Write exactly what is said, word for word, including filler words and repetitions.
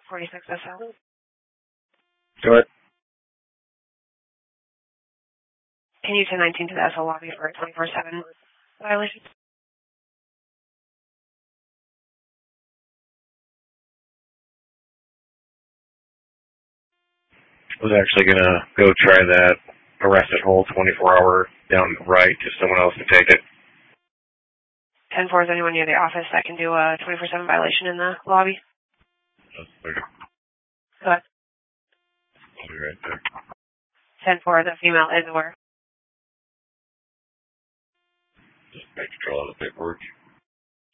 forty-six S L. Go ahead. Can you ten nineteen to the S L lobby for a twenty-four seven violation? I was actually going to go try that arrested hold twenty-four hour down right if someone else can take it. ten four, is anyone near the office that can do a twenty-four seven violation in the lobby? That's clear. Go ahead. I'll be right there. ten four, the female is aware. Just make control of the paperwork.